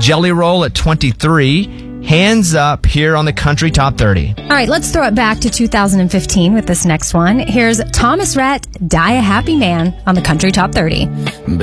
Jelly Roll at 23. Hands up here on the Country Top 30. All right, let's throw it back to 2015 with this next one. Here's Thomas Rhett, Die a Happy Man on the Country Top 30.